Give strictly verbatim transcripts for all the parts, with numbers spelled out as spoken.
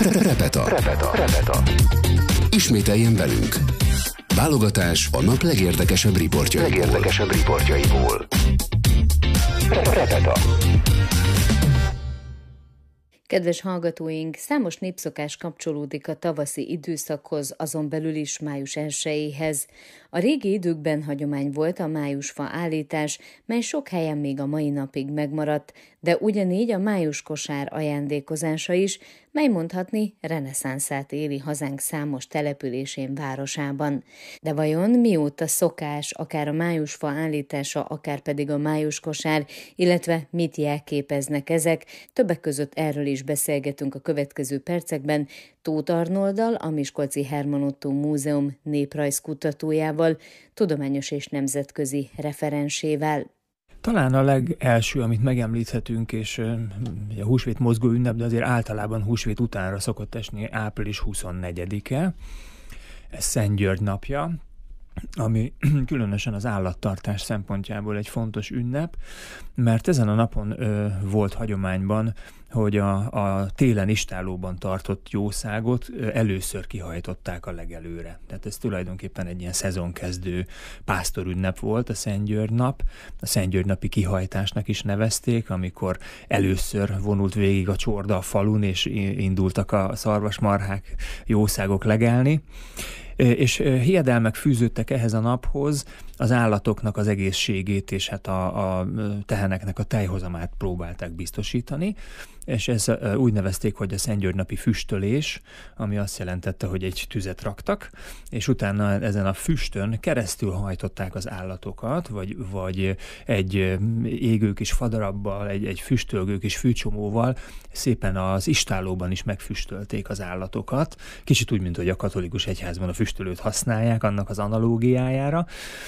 Repeta. Repeta. Repeta. Ismételjen velünk. Válogatás a nap legérdekesebb riportjaiból. Legérdekesebb riportjaiból. Repeta. Kedves hallgatóink, számos népszokás kapcsolódik a tavaszi időszakhoz, azon belül is május elsejéhez. A régi időkben hagyomány volt a májusfa állítás, mely sok helyen még a mai napig megmaradt, de ugyanígy a májuskosár ajándékozása is, mely mondhatni reneszánszát éli hazánk számos településén, városában. De vajon mióta szokás akár a májusfa állítása, akár pedig a májuskosár, illetve mit jelképeznek ezek? Többek között erről is beszélgetünk a következő percekben Tóth Arnolddal, a Miskolci Herman Ottó Múzeum néprajzkutatójával, tudományos és nemzetközi referensével. Talán a legelső, amit megemlíthetünk, és a húsvét mozgó ünnep, de azért általában húsvét utánra szokott esni április huszonnegyedike, ez Szent György napja, ami különösen az állattartás szempontjából egy fontos ünnep, mert ezen a napon ö, volt hagyományban, hogy a, a télen istállóban tartott jószágot ö, először kihajtották a legelőre. Tehát ez tulajdonképpen egy ilyen szezonkezdő pásztorünnep volt, a Szent György nap. A Szent György napi kihajtásnak is nevezték, amikor először vonult végig a csorda a falun, és indultak a szarvasmarhák, jószágok legelni. És hiedelmek fűződtek ehhez a naphoz, az állatoknak az egészségét és hát a, a teheneknek a tejhozamát próbálták biztosítani, és ez úgy nevezték, hogy a Szent György napi füstölés, ami azt jelentette, hogy egy tüzet raktak, és utána ezen a füstön keresztül hajtották az állatokat, vagy, vagy egy égő kis fadarabbal, egy, egy füstölgő kis fűcsomóval szépen az istállóban is megfüstölték az állatokat, kicsit úgy, mint hogy a katolikus egyházban a füstölőt használják, annak az analógiájára,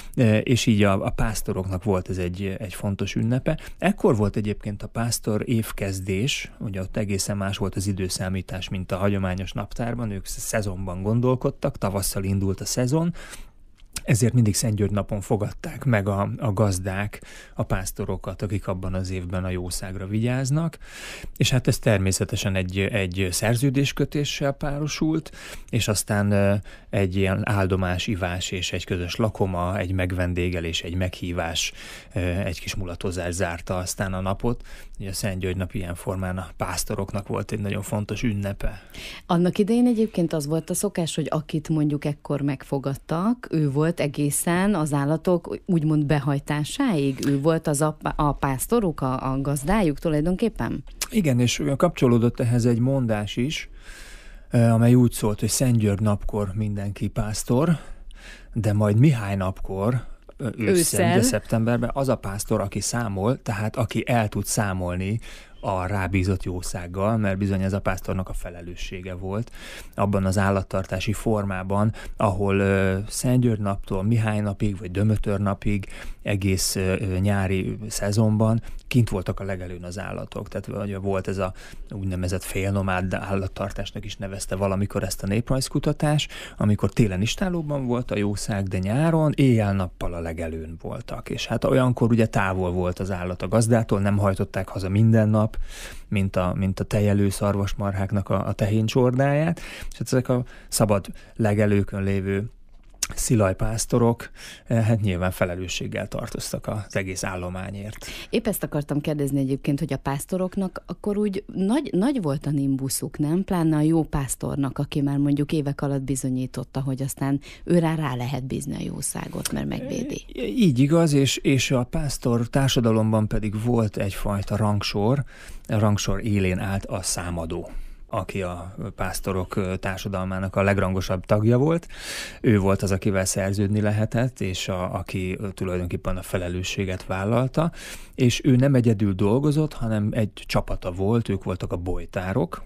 és így a, a pásztoroknak volt ez egy, egy fontos ünnepe. Ekkor volt egyébként a pásztor évkezdés, ugye ott egészen más volt az időszámítás, mint a hagyományos naptárban, ők szezonban gondolkodtak, tavasszal indult a szezon, ezért mindig Szent György napon fogadták meg a, a gazdák a pásztorokat, akik abban az évben a jószágra vigyáznak, és hát ez természetesen egy, egy szerződéskötéssel párosult, és aztán egy ilyen áldomás, ivás és egy közös lakoma, egy megvendégelés, egy meghívás, egy kis mulatozás zárta aztán a napot. Ugye a Szent György nap ilyen formán a pásztoroknak volt egy nagyon fontos ünnepe. Annak idején egyébként az volt a szokás, hogy akit mondjuk ekkor megfogadtak, ő volt egészen az állatok úgymond behajtásáig? Ő volt az a, a pásztoruk, a, a gazdájuk tulajdonképpen? Igen, és kapcsolódott ehhez egy mondás is, amely úgy szólt, hogy Szent György napkor mindenki pásztor, de majd Mihály napkor, ősszel, szeptemberben az a pásztor, aki számol, tehát aki el tud számolni a rábízott jószággal, mert bizony ez a pásztornak a felelőssége volt abban az állattartási formában, ahol uh, Szent György naptól Mihály napig, vagy Dömötör napig egész uh, nyári szezonban kint voltak a legelőn az állatok. Tehát ugye, volt ez a úgynevezett félnomád állattartásnak is nevezte valamikor ezt a néprajzkutatás, amikor télen istállóban volt a jószág, de nyáron éjjel-nappal a legelőn voltak. És hát olyankor ugye távol volt az állat a gazdától, nem hajtották haza minden nap, mint a, mint a tejelő szarvasmarháknak a, a tehéncsordáját, és ezek a szabad legelőkön lévő szilajpásztorok hát nyilván felelősséggel tartoztak az egész állományért. Épp ezt akartam kérdezni egyébként, hogy a pásztoroknak akkor úgy nagy, nagy volt a nimbuszuk, nem? Pláne a jó pásztornak, aki már mondjuk évek alatt bizonyította, hogy aztán őrá rá lehet bízni a jószágot, mert megvédi. Így igaz, és, és a pásztor társadalomban pedig volt egyfajta rangsor, a rangsor élén állt a számadó, aki a pásztorok társadalmának a legrangosabb tagja volt. Ő volt az, akivel szerződni lehetett, és a, aki tulajdonképpen a felelősséget vállalta, és ő nem egyedül dolgozott, hanem egy csapata volt, ők voltak a bojtárok,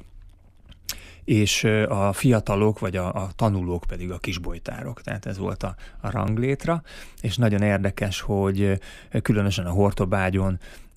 és a fiatalok vagy a, a tanulók pedig a kisbojtárok. Tehát ez volt a, a ranglétra, és nagyon érdekes, hogy különösen a Hortobágyon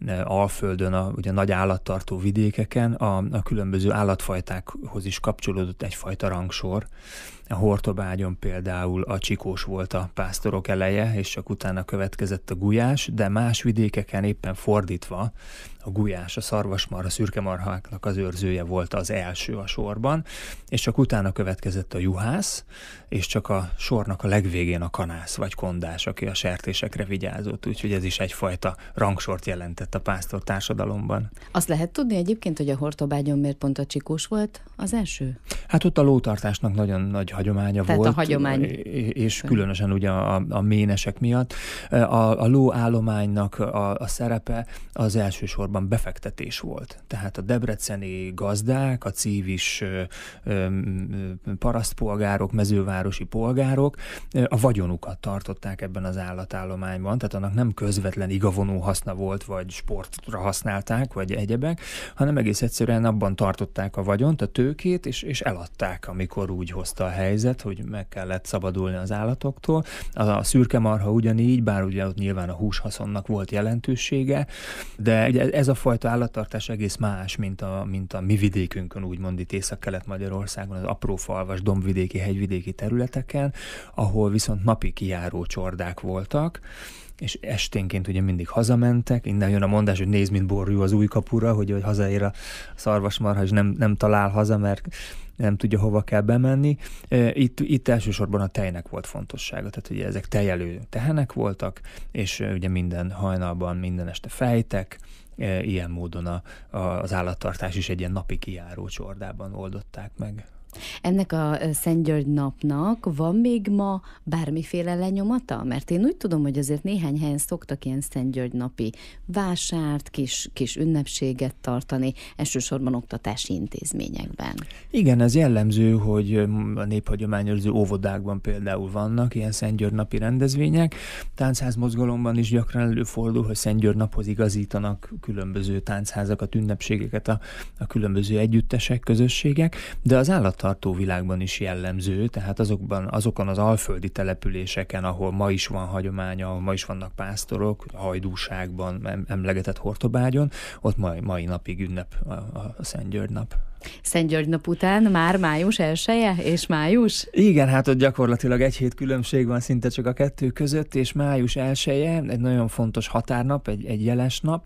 Alföldön, a, ugye a nagy állattartó vidékeken a, a különböző állatfajtákhoz is kapcsolódott egyfajta rangsor. A Hortobágyon például a csikós volt a pásztorok eleje, és csak utána következett a gulyás, de más vidékeken éppen fordítva a gulyás, a szarvasmarha, a szürkemarháknak az őrzője volt az első a sorban, és csak utána következett a juhász, és csak a sornak a legvégén a kanász vagy kondás, aki a sertésekre vigyázott, úgyhogy ez is egyfajta rangsort jelentett a pásztor társadalomban. Azt lehet tudni egyébként, hogy a Hortobágyon miért pont a csikós volt az első? Hát ott a lótartásnak nagyon nagy hagyománya Tehát volt. a hagyomány. És különösen ugye a, a ménesek miatt. A, a lóállománynak a, a szerepe az elsősorban befektetés volt. Tehát a debreceni gazdák, a cívis ö, ö, parasztpolgárok, mezővárosi polgárok a vagyonukat tartották ebben az állatállományban, tehát annak nem közvetlen igavonó haszna volt, vagy sportra használták, vagy egyebek, hanem egész egyszerűen abban tartották a vagyont, a tőkét, és, és eladták, amikor úgy hozta a helyzet, hogy meg kellett szabadulni az állatoktól. A, a szürkemarha ugyanígy, bár ugye ott nyilván a húshaszonnak volt jelentősége, de ugye ez a fajta állattartás egész más, mint a, mint a mi vidékünkön, úgymond itt Észak-Kelet-Magyarországon, az apró falvas, dombvidéki, hegyvidéki területeken, ahol viszont napi kijáró csordák voltak, és esténként ugye mindig hazamentek, innen jön a mondás, hogy nézd, mint borjú az új kapura, hogy, hogy hazaér a szarvasmarha, és nem, nem talál haza, mert nem tudja, hova kell bemenni. Itt, itt elsősorban a tejnek volt fontossága, tehát ugye ezek tejelő tehenek voltak, és ugye minden hajnalban, minden este fejtek, ilyen módon a, a, az állattartás is egy ilyen napi kijáró csordában oldották meg. Ennek a Szent György napnak van még ma bármiféle lenyomata? Mert én úgy tudom, hogy azért néhány helyen szoktak ilyen Szent György napi vásárt, kis, kis ünnepséget tartani, elsősorban oktatási intézményekben. Igen, ez jellemző, hogy a néphagyományőrző óvodákban például vannak ilyen Szent György napi rendezvények. Táncházmozgalomban is gyakran előfordul, hogy Szent György naphoz igazítanak különböző táncházakat, ünnepségeket a, a különböző együttesek, közösségek, de az állat tartó világban is jellemző, tehát azokban, azokon az alföldi településeken, ahol ma is van hagyománya, ahol ma is vannak pásztorok, Hajdúságban, emlegetett Hortobágyon, ott mai, mai napig ünnep a, a Szent György nap. Szent György nap után már május elseje és május? Igen, hát ott gyakorlatilag egy hét különbség van szinte csak a kettő között, és május elseje egy nagyon fontos határnap, egy, egy jeles nap.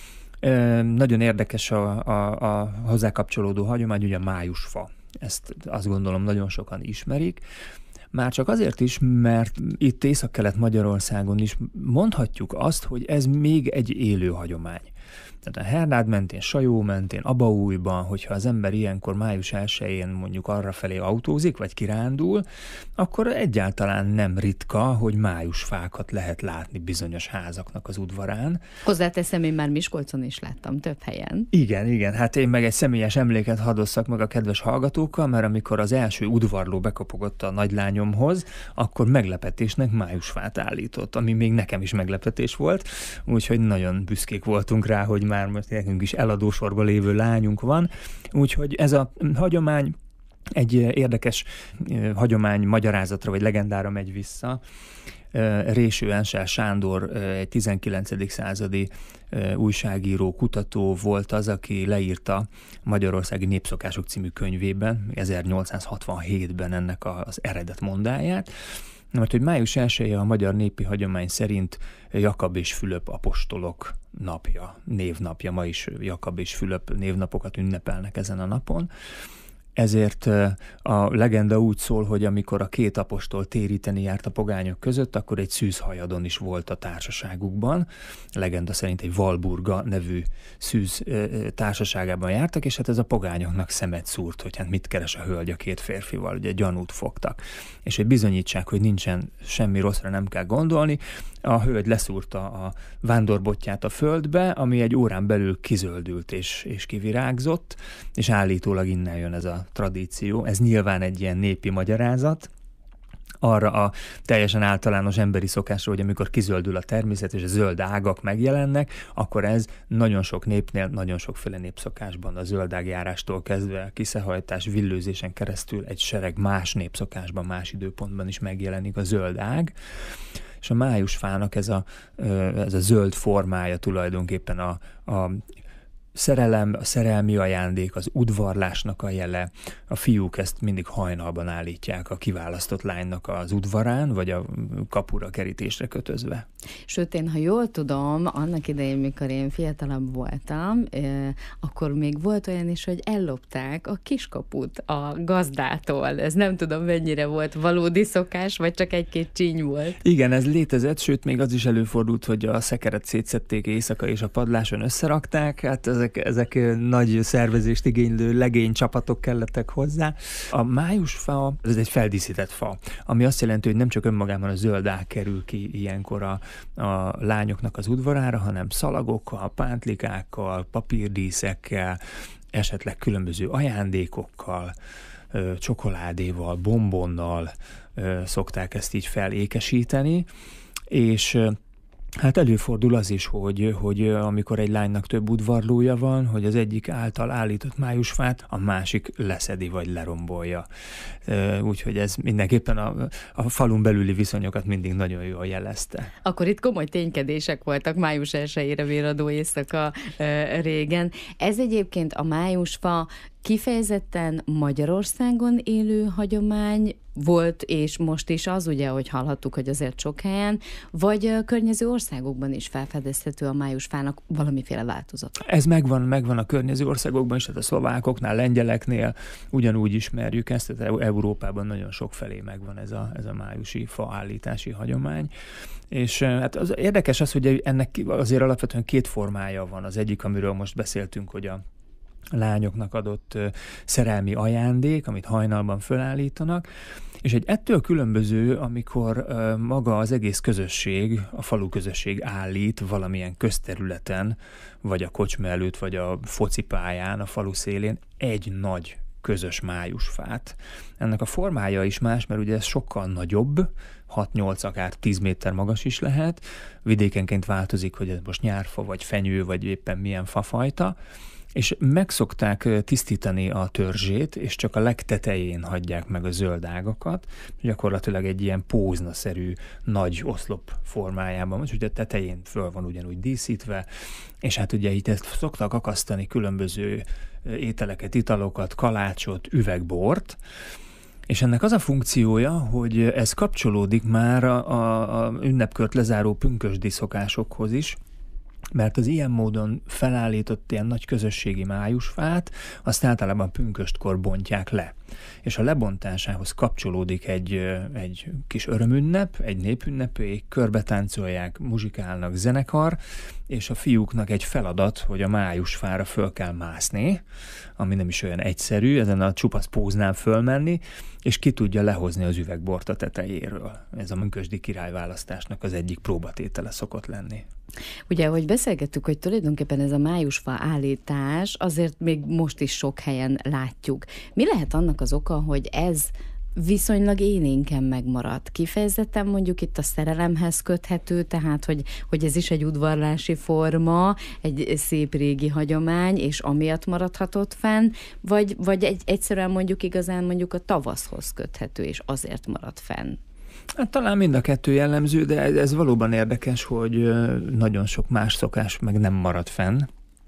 Ö, nagyon érdekes a, a, a hozzá kapcsolódó hagyomány, ugye a májusfa. Ezt azt gondolom nagyon sokan ismerik. Már csak azért is, mert itt Észak-Kelet-Magyarországon is mondhatjuk azt, hogy ez még egy élő hagyomány. Tehát a Hernád mentén, Sajó mentén, Abaújban, hogyha az ember ilyenkor május elsején mondjuk arrafelé autózik, vagy kirándul, akkor egyáltalán nem ritka, hogy májusfákat lehet látni bizonyos házaknak az udvarán. Hozzáteszem, én már Miskolcon is láttam több helyen. Igen, igen, hát én meg egy személyes emléket hadosszak meg a kedves hallgatókkal, mert amikor az első udvarló bekopogott a nagylányomhoz, akkor meglepetésnek májusfát állított, ami még nekem is meglepetés volt, úgyhogy nagyon büszkék voltunk rá, hogy már most nekünk is eladósorban lévő lányunk van, úgyhogy ez a hagyomány egy érdekes hagyomány magyarázatra vagy legendára megy vissza. Réső Ensel Sándor, egy tizenkilencedik századi újságíró, kutató volt az, aki leírta Magyarországi Népszokások című könyvében, ezernyolcszázhatvanhétben ennek az eredet mondáját, mert hogy május elseje a magyar népi hagyomány szerint Jakab és Fülöp apostolok napja, névnapja, ma is Jakab és Fülöp névnapokat ünnepelnek ezen a napon. Ezért a legenda úgy szól, hogy amikor a két apostol téríteni járt a pogányok között, akkor egy szűzhajadon is volt a társaságukban. A legenda szerint egy Walburga nevű szűz társaságában jártak, és hát ez a pogányoknak szemet szúrt, hogy hát mit keres a hölgy a két férfival, ugye gyanút fogtak. És hogy bizonyítsák, hogy nincsen semmi rosszra, nem kell gondolni, a hölgy leszúrta a vándorbotját a földbe, ami egy órán belül kizöldült és, és kivirágzott, és állítólag innen jön ez a tradíció. Ez nyilván egy ilyen népi magyarázat, arra a teljesen általános emberi szokásra, hogy amikor kizöldül a természet és a zöld ágak megjelennek, akkor ez nagyon sok népnél, nagyon sokféle népszokásban, a zöldágjárástól kezdve a kiszehajtás, villőzésen keresztül egy sereg más népszokásban, más időpontban is megjelenik a zöld ág. és a májusfának ez a, ez a zöld formája tulajdonképpen a, a szerelem, a szerelmi ajándék, az udvarlásnak a jele. A fiúk ezt mindig hajnalban állítják a kiválasztott lánynak az udvarán, vagy a kapura kerítésre kötözve. Sőt, én, ha jól tudom, annak idején, mikor én fiatalabb voltam, akkor még volt olyan is, hogy ellopták a kiskaput a gazdától. Ez nem tudom, mennyire volt valódi szokás, vagy csak egy-két csíny volt. Igen, ez létezett, sőt, még az is előfordult, hogy a szekeret szétszedték éjszaka, és a padláson összerakták. Hát ezek, ezek nagy szervezést igénylő legénycsapatok kellettek hozzá. A májusfa, ez egy feldíszített fa, ami azt jelenti, hogy nem csak önmagában a zöld ág kerül ki ilyenkor a a lányoknak az udvarára, hanem szalagokkal, pántlikákkal, papírdíszekkel, esetleg különböző ajándékokkal, csokoládéval, bombonnal szokták ezt így felékesíteni, és hát előfordul az is, hogy, hogy amikor egy lánynak több udvarlója van, hogy az egyik által állított májusfát a másik leszedi vagy lerombolja. Úgyhogy ez mindenképpen a, a falun belüli viszonyokat mindig nagyon jól jelezte. Akkor itt komoly ténykedések voltak május elsejére véradó éjszaka e, régen. Ez egyébként a májusfa kifejezetten Magyarországon élő hagyomány volt, és most is az, ugye, hogy hallhattuk, hogy azért sok helyen, vagy a környező országokban is felfedezhető a májusfának valamiféle változat. Ez megvan, megvan a környező országokban is, tehát a szlovákoknál, lengyeleknél ugyanúgy ismerjük ezt, tehát Európában nagyon sok felé megvan ez a, ez a májusi fa állítási hagyomány. És hát az érdekes az, hogy ennek azért alapvetően két formája van. Az egyik, amiről most beszéltünk, hogy a lányoknak adott szerelmi ajándék, amit hajnalban fölállítanak, és egy ettől különböző, amikor maga az egész közösség, a falu közösség állít valamilyen közterületen, vagy a kocsma előtt, vagy a focipályán, a falu szélén egy nagy közös májusfát. Ennek a formája is más, mert ugye ez sokkal nagyobb, hat-nyolc, akár tíz méter magas is lehet, vidékenként változik, hogy ez most nyárfa, vagy fenyő, vagy éppen milyen fafajta, és megszokták tisztítani a törzsét, és csak a legtetején hagyják meg a zöld ágakat, gyakorlatilag egy ilyen póznaszerű nagy oszlop formájában, és ugye a tetején föl van ugyanúgy díszítve, és hát ugye itt ezt szoktak akasztani különböző ételeket, italokat, kalácsot, üvegbort, és ennek az a funkciója, hogy ez kapcsolódik már a, a, a ünnepkört lezáró pünkösdi szokásokhoz is, mert az ilyen módon felállított ilyen nagy közösségi májusfát azt általában pünköstkor bontják le. És a lebontásához kapcsolódik egy, egy kis örömünnep, egy népünnepé, körbe táncolják, muzsikálnak, zenekar, és a fiúknak egy feladat, hogy a májusfára föl kell mászni, ami nem is olyan egyszerű, ezen a csupasz póznál fölmenni, és ki tudja lehozni az üvegbort a tetejéről. Ez a pünkösdi királyválasztásnak az egyik próbatétele szokott lenni. Ugye, ahogy beszélgettük, hogy tulajdonképpen ez a májusfa állítás azért még most is sok helyen látjuk. Mi lehet annak az oka, hogy ez viszonylag élénken megmaradt? Kifejezetten mondjuk itt a szerelemhez köthető, tehát hogy, hogy ez is egy udvarlási forma, egy szép régi hagyomány, és amiatt maradhatott fenn, vagy, vagy egy, egyszerűen mondjuk igazán mondjuk a tavaszhoz köthető, és azért maradt fenn? Hát talán mind a kettő jellemző, de ez valóban érdekes, hogy nagyon sok más szokás meg nem marad fenn,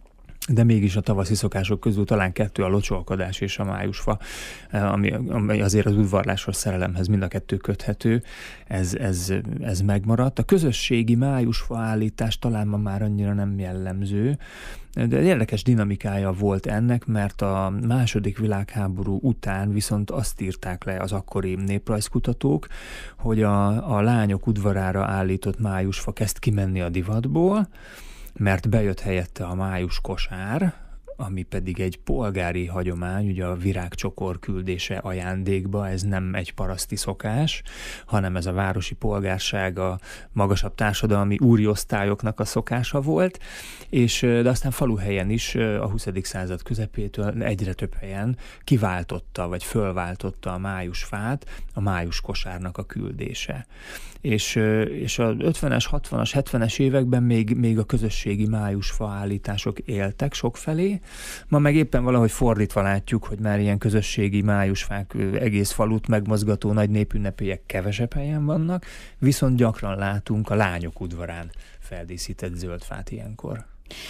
de mégis a tavaszi szokások közül talán kettő, a locsolkodás és a májusfa, ami, ami azért az udvarlásos szerelemhez mind a kettő köthető, ez, ez, ez megmaradt. A közösségi májusfa állítás talán ma már annyira nem jellemző, de érdekes dinamikája volt ennek, mert a második világháború után viszont azt írták le az akkori néprajzkutatók, hogy a, a lányok udvarára állított májusfa kezd kimenni a divatból, mert bejött helyette a május kosár, ami pedig egy polgári hagyomány, ugye a virágcsokor küldése ajándékba, ez nem egy paraszti szokás, hanem ez a városi polgárság, a magasabb társadalmi úri osztályoknak a szokása volt, és de aztán faluhelyen is a huszadik század közepétől egyre több helyen kiváltotta, vagy fölváltotta a májusfát a május kosárnak a küldése. És, és a ötvenes, hatvanas, hetvenes években még, még a közösségi májusfa állítások éltek sokfelé, Ma meg éppen valahogy fordítva látjuk, hogy már ilyen közösségi májusfák, egész falut megmozgató nagy népünnepélyek kevesebb helyen vannak, viszont gyakran látunk a lányok udvarán feldíszített zöld fát ilyenkor.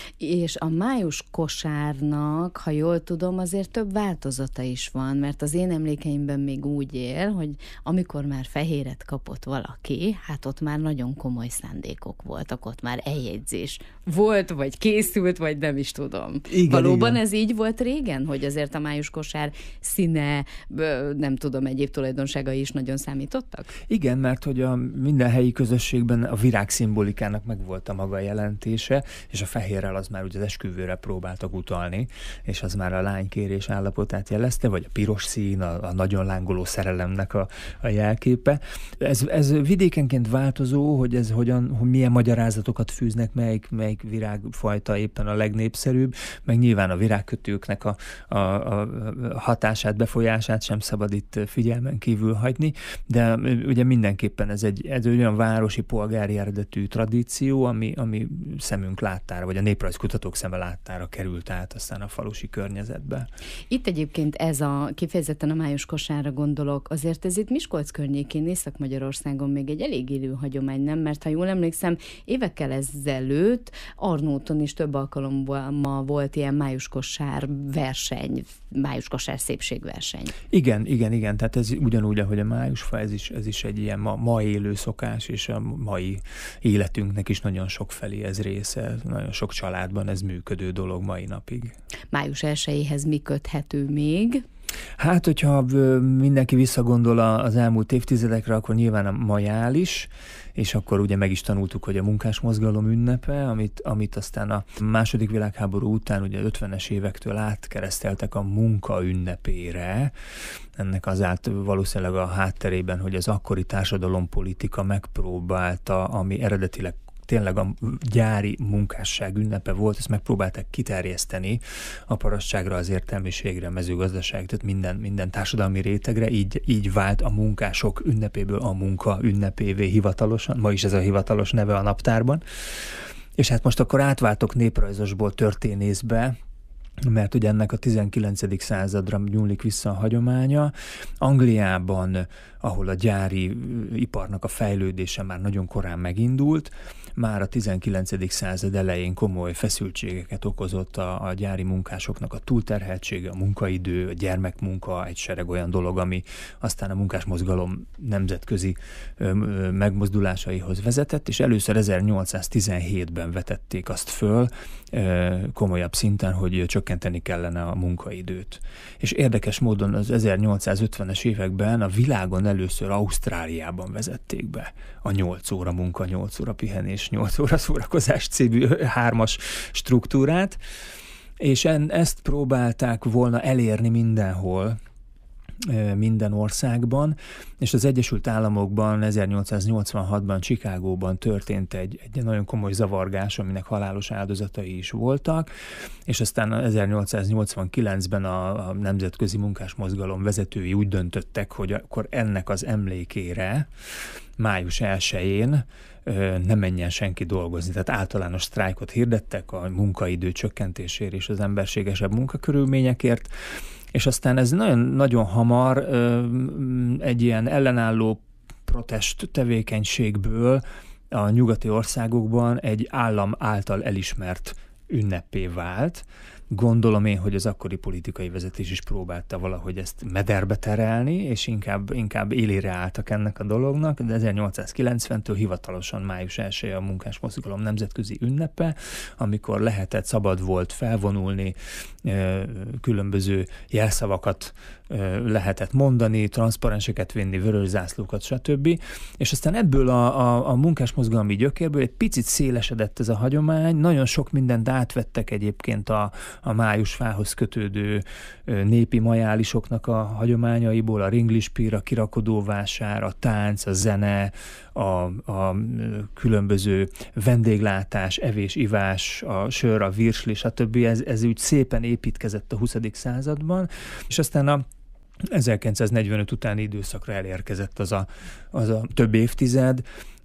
És a május kosárnak, ha jól tudom, azért több változata is van, mert az én emlékeimben még úgy él, hogy amikor már fehéret kapott valaki, hát ott már nagyon komoly szándékok voltak, ott már eljegyzés volt, vagy készült, vagy nem is tudom. Igen, Valóban igen. Ez így volt régen, hogy azért a május kosár színe, nem tudom, egyéb tulajdonságai is nagyon számítottak? Igen, mert hogy a minden helyi közösségben a virág szimbolikának megvolt a maga jelentése, és a fehérrel az már ugye az esküvőre próbáltak utalni, és az már a lánykérés állapotát jelezte, vagy a piros szín, a, a nagyon lángoló szerelemnek a, a jelképe. Ez, ez vidékenként változó, hogy ez hogyan, hogy milyen magyarázatokat fűznek, melyik, melyik virágfajta éppen a legnépszerűbb, meg nyilván a virágkötőknek a, a, a hatását, befolyását sem szabad itt figyelmen kívül hagyni, de ugye mindenképpen ez egy, ez olyan városi polgári eredetű tradíció, ami, ami szemünk láttára, vagy a néprajzkutatók szeme láttára került át aztán a falusi környezetbe. Itt egyébként ez a, kifejezetten a május kosárra gondolok, azért ez itt Miskolc környékén, Észak-Magyarországon még egy elég élő hagyomány, nem? Mert ha jól emlékszem, évekkel ezelőtt Arnóton is több alkalommal volt ilyen májuskosár verseny, májuskosár szépségverseny. Igen, igen, igen, tehát ez ugyanúgy, ahogy a májusfa, ez is, ez is egy ilyen ma, ma élő szokás, és a mai életünknek is nagyon sok felé ez része, nagyon sok családban ez működő dolog mai napig. május elsejéhez mi köthető még? Hát, hogyha mindenki visszagondol az elmúlt évtizedekre, akkor nyilván a majális, és akkor ugye meg is tanultuk, hogy a munkásmozgalom ünnepe, amit, amit aztán a második világháború után ugye ötvenes évektől átkereszteltek a munka ünnepére. Ennek az állt valószínűleg a hátterében, hogy az akkori társadalompolitika megpróbálta, ami eredetileg tényleg a gyári munkásság ünnepe volt, ezt megpróbálták kiterjeszteni a parasztságra, az értelmiségre, a mezőgazdaság, tehát minden, minden társadalmi rétegre, így, így vált a munkások ünnepéből a munka ünnepévé hivatalosan, ma is ez a hivatalos neve a naptárban. És hát most akkor átváltok néprajzosból történészbe, mert ugye ennek a tizenkilencedik századra nyúlik vissza a hagyománya. Angliában, ahol a gyári iparnak a fejlődése már nagyon korán megindult, már a tizenkilencedik század elején komoly feszültségeket okozott a, a gyári munkásoknak a túlterheltsége, a munkaidő, a gyermekmunka, egy sereg olyan dolog, ami aztán a munkásmozgalom nemzetközi ö, ö, megmozdulásaihoz vezetett, és először ezernyolcszáztizenhétben vetették azt föl ö, komolyabb szinten, hogy csökkenteni kellene a munkaidőt. És érdekes módon az ezernyolcszázötvenes években a világon először Ausztráliában vezették be a nyolc óra munka, nyolc óra pihenés, nyolc óra szórakozás című hármas struktúrát, és en, ezt próbálták volna elérni mindenhol, minden országban, és az Egyesült Államokban ezernyolcszáznyolcvanhatban Chicagóban történt egy, egy nagyon komoly zavargás, aminek halálos áldozatai is voltak, és aztán ezernyolcszáznyolcvankilencben a, a nemzetközi munkásmozgalom vezetői úgy döntöttek, hogy akkor ennek az emlékére május elsején ne menjen senki dolgozni. Tehát általános sztrájkot hirdettek a munkaidő csökkentésért és az emberségesebb munkakörülményekért, és aztán ez nagyon, nagyon hamar ö, egy ilyen ellenálló protest tevékenységből a nyugati országokban egy állam által elismert ünneppé vált. Gondolom én, hogy az akkori politikai vezetés is próbálta valahogy ezt mederbe terelni, és inkább, inkább élére álltak ennek a dolognak, de ezernyolcszázkilencventől hivatalosan május elseje a munkásmozgalom nemzetközi ünnepe, amikor lehetett, szabad volt felvonulni, különböző jelszavakat lehetett mondani, transzparenseket vinni, vörös zászlókat, stb. És aztán ebből a, a, a munkásmozgalmi gyökérből egy picit szélesedett ez a hagyomány, nagyon sok mindent átvettek egyébként a, a májusfához kötődő népi majálisoknak a hagyományaiból, a ringlispír, a kirakodóvásár, a tánc, a zene, a, a különböző vendéglátás, evés, ivás, a sör, a virsli, stb. Ez, ez úgy szépen építkezett a huszadik században, és aztán a ezerkilencszáznegyvenöt utáni időszakra elérkezett az a, az a több évtized,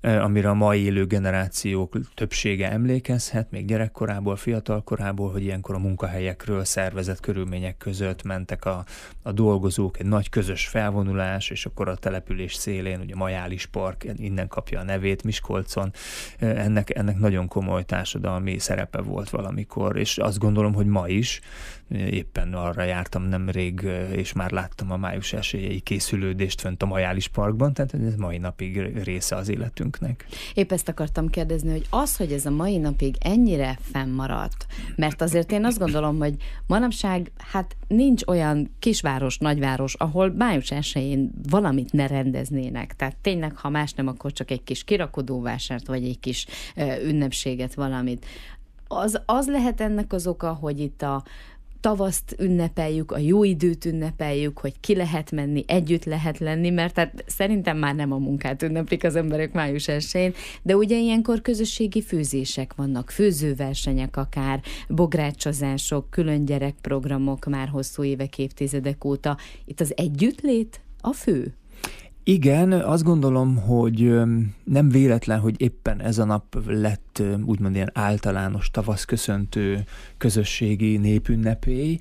amire a mai élő generációk többsége emlékezhet, még gyerekkorából, fiatalkorából, hogy ilyenkor a munkahelyekről szervezett körülmények között mentek a, a dolgozók, egy nagy közös felvonulás, és akkor a település szélén, ugye Majális Park, innen kapja a nevét, Miskolcon, ennek, ennek nagyon komoly társadalmi szerepe volt valamikor, és azt gondolom, hogy ma is, éppen arra jártam nemrég, és már láttam a május elsejei készülődést fönt a Majális Parkban, tehát ez mai napig része az életünknek. Épp ezt akartam kérdezni, hogy az, hogy ez a mai napig ennyire fennmaradt, mert azért én azt gondolom, hogy manapság hát nincs olyan kisváros, nagyváros, ahol május elsején valamit ne rendeznének. Tehát tényleg, ha más nem, akkor csak egy kis kirakodóvásárt, vagy egy kis ünnepséget, valamit. Az, az lehet ennek az oka, hogy itt a tavaszt ünnepeljük, a jó időt ünnepeljük, hogy ki lehet menni, együtt lehet lenni, mert hát szerintem már nem a munkát ünneplik az emberek május elsején, de ugye ilyenkor közösségi főzések vannak, főzőversenyek akár, bográcsozások, külön gyerekprogramok már hosszú évek, évtizedek óta. Itt az együttlét a fő. Igen, azt gondolom, hogy nem véletlen, hogy éppen ez a nap lett úgymond ilyen általános tavaszköszöntő közösségi népünnepély,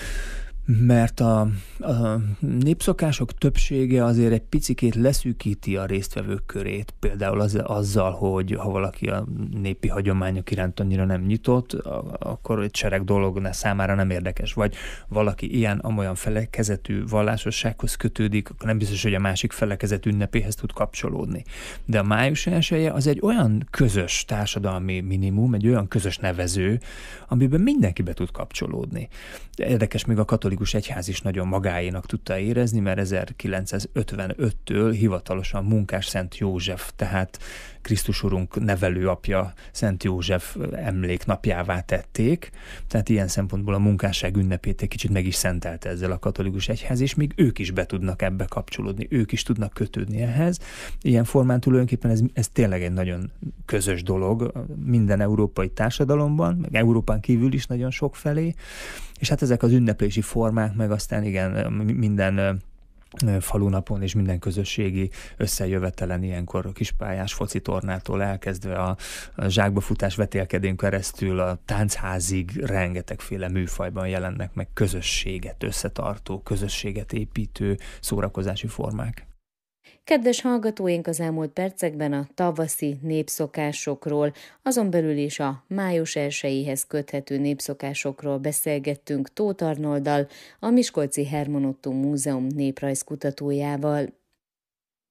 mert a, a népszokások többsége azért egy picikét leszűkíti a résztvevők körét, például az, azzal, hogy ha valaki a népi hagyományok iránt annyira nem nyitott, akkor egy sereg dolog számára nem érdekes, vagy valaki ilyen-amolyan felekezetű vallásossághoz kötődik, akkor nem biztos, hogy a másik felekezet ünnepéhez tud kapcsolódni. De a május elseje az egy olyan közös társadalmi minimum, egy olyan közös nevező, amiben mindenki be tud kapcsolódni. Érdekes, még a katolikus egyház is nagyon magáénak tudta érezni, mert ezerkilencszázötvenöttől hivatalosan Munkás Szent József, tehát Krisztus Urunk nevelőapja Szent József emléknapjává tették, tehát ilyen szempontból a munkásság ünnepét egy kicsit meg is szentelte ezzel a katolikus egyház, és még ők is be tudnak ebbe kapcsolódni, ők is tudnak kötődni ehhez. Ilyen formán tulajdonképpen ez, ez tényleg egy nagyon közös dolog minden európai társadalomban, meg Európán kívül is nagyon sok felé, és hát ezek az ünneplési formák, meg aztán igen, minden falunapon és minden közösségi összejövetelen ilyenkor a kispályás focitornától elkezdve a, a zsákbafutás vetélkedén keresztül a táncházig rengetegféle műfajban jelennek meg közösséget összetartó, közösséget építő szórakozási formák. Kedves hallgatóink, az elmúlt percekben a tavaszi népszokásokról, azon belül is a május elsejéhez köthető népszokásokról beszélgettünk Tóth Arnolddal, a Miskolci Herman Ottó Múzeum néprajzkutatójával.